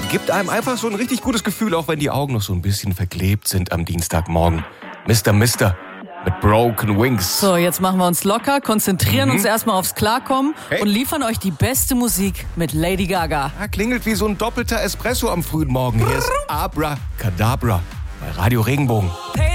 gibt einem einfach so ein richtig gutes Gefühl, auch wenn die Augen noch so ein bisschen verklebt sind am Dienstagmorgen. Mr. mit Broken Wings. So, jetzt machen wir uns locker, konzentrieren uns erstmal aufs Klarkommen und liefern euch die beste Musik mit Lady Gaga. Ja, klingelt wie so ein doppelter Espresso am frühen Morgen. Hier ist Abra Cadabra bei Radio Regenbogen. Hey.